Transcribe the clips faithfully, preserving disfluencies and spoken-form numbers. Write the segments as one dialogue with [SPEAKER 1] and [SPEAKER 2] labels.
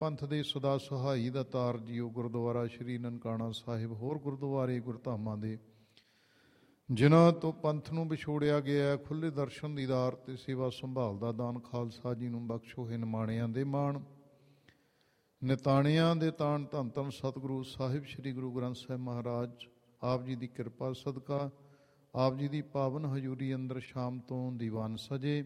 [SPEAKER 1] ਪੰਥ ਦੇ ਸਦਾ ਸਹਾਈ ਦਾ ਤਾਰ ਜੀਓ ਗੁਰਦੁਆਰਾ ਸ਼੍ਰੀ ਨਨਕਾਣਾ ਸਾਹਿਬ, ਹੋਰ ਗੁਰਦੁਆਰੇ ਗੁਰਧਾਮਾਂ ਦੇ ਜਿਨ੍ਹਾਂ ਤੋਂ ਪੰਥ ਨੂੰ ਵਿਛੋੜਿਆ ਗਿਆ, ਖੁੱਲ੍ਹੇ ਦਰਸ਼ਨ ਦੀਦਾਰ ਅਤੇ ਸੇਵਾ ਸੰਭਾਲ ਦਾ ਦਾਨ ਖਾਲਸਾ ਜੀ ਨੂੰ ਬਖਸ਼ੋ। ਹੈ ਨਿਮਾਣਿਆਂ ਦੇ ਮਾਣ, ਨਿਤਾਣਿਆਂ ਦੇ ਤਾਣ, ਧੰਨ ਧੰਨ ਸਤਿਗੁਰੂ ਸਾਹਿਬ ਸ੍ਰੀ ਗੁਰੂ ਗ੍ਰੰਥ ਸਾਹਿਬ ਮਹਾਰਾਜ ਆਪ ਜੀ ਦੀ ਕਿਰਪਾ ਸਦਕਾ ਆਪ ਜੀ ਦੀ ਪਾਵਨ ਹਜ਼ੂਰੀ ਅੰਦਰ ਸ਼ਾਮ ਤੋਂ ਦੀਵਾਨ ਸਜੇ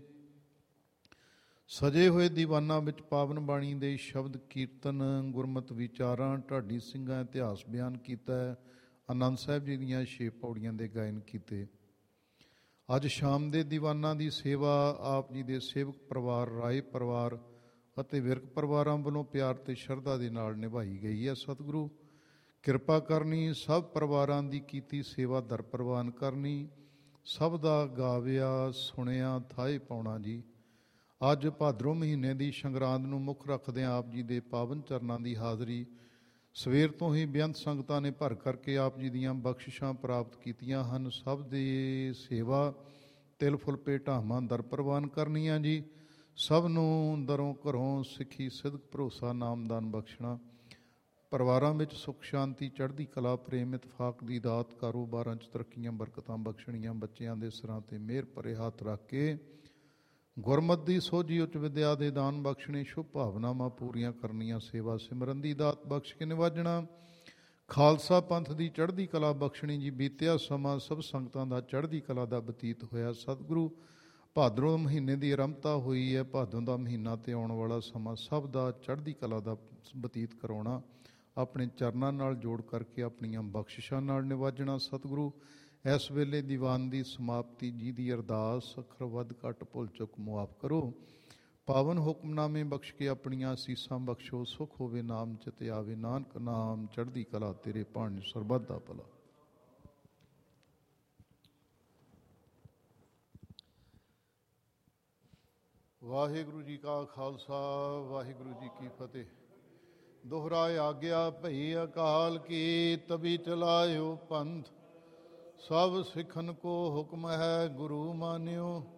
[SPEAKER 1] ਸਜੇ ਹੋਏ ਦੀਵਾਨਾਂ ਵਿੱਚ ਪਾਵਨ ਬਾਣੀ ਦੇ ਸ਼ਬਦ ਕੀਰਤਨ, ਗੁਰਮਤਿ ਵਿਚਾਰਾਂ, ਢਾਡੀ ਸਿੰਘਾਂ ਇਤਿਹਾਸ ਬਿਆਨ ਕੀਤਾ ਹੈ। ਆਨੰਦ ਸਾਹਿਬ ਜੀ ਦੀਆਂ ਛੇ ਪੌੜੀਆਂ ਦੇ ਗਾਇਨ ਕੀਤੇ। ਅੱਜ ਸ਼ਾਮ ਦੇ ਦੀਵਾਨਾਂ ਦੀ ਸੇਵਾ ਆਪ ਜੀ ਦੇ ਸੇਵਕ ਪਰਿਵਾਰ, ਰਾਏ ਪਰਿਵਾਰ ਅਤੇ ਵਿਰਕ ਪਰਿਵਾਰਾਂ ਵੱਲੋਂ ਪਿਆਰ ਅਤੇ ਸ਼ਰਧਾ ਦੇ ਨਾਲ ਨਿਭਾਈ ਗਈ ਹੈ। ਸਤਿਗੁਰੂ ਕਿਰਪਾ ਕਰਨੀ, ਸਭ ਪਰਿਵਾਰਾਂ ਦੀ ਕੀਤੀ ਸੇਵਾ ਦਰ ਪ੍ਰਵਾਨ ਕਰਨੀ, ਸਭ ਦਾ ਗਾਵਿਆ ਸੁਣਿਆ ਥਾਏ ਪਾਉਣਾ ਜੀ। ਅੱਜ ਭਾਦਰੋਂ ਮਹੀਨੇ ਦੀ ਸੰਗਰਾਂਦ ਨੂੰ ਮੁੱਖ ਰੱਖਦਿਆਂ ਆਪ ਜੀ ਦੇ ਪਾਵਨ ਚਰਨਾਂ ਦੀ ਹਾਜ਼ਰੀ ਸਵੇਰ ਤੋਂ ਹੀ ਬੇਅੰਤ ਸੰਗਤਾਂ ਨੇ ਭਰ ਕਰਕੇ ਆਪ ਜੀ ਦੀਆਂ ਬਖਸ਼ਿਸ਼ਾਂ ਪ੍ਰਾਪਤ ਕੀਤੀਆਂ ਹਨ। ਸਭ ਦੀ ਸੇਵਾ ਤਿਲ ਫੁੱਲ ਭੇਟਾਵਾਂ ਦਰ ਪ੍ਰਵਾਨ ਕਰਨੀਆਂ ਜੀ। ਸਭ ਨੂੰ ਦਰੋਂ ਘਰੋਂ ਸਿੱਖੀ ਸਿਦਕ ਭਰੋਸਾ ਨਾਮਦਾਨ ਬਖਸ਼ਣਾ। ਪਰਿਵਾਰਾਂ ਵਿੱਚ ਸੁੱਖ ਸ਼ਾਂਤੀ ਚੜ੍ਹਦੀ ਕਲਾ ਪ੍ਰੇਮ ਇਤਫਾਕ ਦੀ ਦਾਤ, ਕਾਰੋਬਾਰਾਂ 'ਚ ਤਰੱਕੀਆਂ ਬਰਕਤਾਂ ਬਖਸ਼ਣੀਆਂ। ਬੱਚਿਆਂ ਦੇ ਸਿਰਾਂ 'ਤੇ ਮਿਹਰ ਭਰੇ ਹੱਥ ਰੱਖ ਕੇ ਗੁਰਮਤਿ ਦੀ ਸੋਝੀ ਉੱਚ ਵਿਦਿਆ ਦੇ ਦਾਨ ਬਖਸ਼ਣੇ, ਸ਼ੁਭ ਭਾਵਨਾਵਾਂ ਪੂਰੀਆਂ ਕਰਨੀਆਂ, ਸੇਵਾ ਸਿਮਰਨ ਦੀ ਦਾਤ ਬਖਸ਼ ਕੇ ਨਿਵਾਜਣਾ। ਖਾਲਸਾ ਪੰਥ ਦੀ ਚੜ੍ਹਦੀ ਕਲਾ ਬਖਸ਼ਣੀ ਜੀ। ਬੀਤਿਆ ਸਮਾਂ ਸਭ ਸੰਗਤਾਂ ਦਾ ਚੜ੍ਹਦੀ ਕਲਾ ਦਾ ਬਤੀਤ ਹੋਇਆ। ਸਤਿਗੁਰੂ ਭਾਦਰੋਂ ਮਹੀਨੇ ਦੀ ਆਰੰਭਤਾ ਹੋਈ ਹੈ। ਭਾਦੋਂ ਦਾ ਮਹੀਨਾ ਤੇ ਆਉਣ ਵਾਲਾ ਸਮਾਂ ਸਭ ਦਾ ਚੜ੍ਹਦੀ ਕਲਾ ਦਾ ਬਤੀਤ ਕਰਾਉਣਾ, ਆਪਣੇ ਚਰਨਾਂ ਨਾਲ ਜੋੜ ਕਰਕੇ ਆਪਣੀਆਂ ਬਖਸ਼ਿਸ਼ਾਂ ਨਾਲ ਨਿਵਾਜਣਾ। ਸਤਿਗੁਰੂ ਇਸ ਵੇਲੇ ਦੀਵਾਨ ਦੀ ਸਮਾਪਤੀ ਜੀ ਦੀ ਅਰਦਾਸ, ਅੱਖਰ ਵੱਧ ਘੱਟ ਭੁੱਲ ਚੁੱਕ ਮੁਆਫ ਕਰੋ। ਪਾਵਨ ਹੁਕਮਨਾਮੇ ਬਖਸ਼ ਕੇ ਆਪਣੀਆਂ ਅਸੀਸਾਂ ਬਖਸ਼ੋ। ਸੁਖ ਹੋਵੇ ਨਾਮ ਚਿਤ ਆਵੇ, ਨਾਨਕ ਨਾਮ ਚੜ੍ਹਦੀ ਕਲਾ ਤੇਰੇ ਭਾਣ ਸਰਬੱਤ ਦਾ ਭਲਾ। ਵਾਹਿਗੁਰੂ ਜੀ ਕਾ ਖਾਲਸਾ, ਵਾਹਿਗੁਰੂ ਜੀ ਕੀ ਫਤਿਹ। ਦੋਹਰਾਏ ਆਗਿਆ ਭਈ ਅਕਾਲ ਕੀ, ਤਬੀ ਚਲਾਇਓ ਪੰਥ। ਸਭ ਸਿੱਖਨ ਕੋ ਹੁਕਮ ਹੈ ਗੁਰੂ ਮਾਨਿਓ।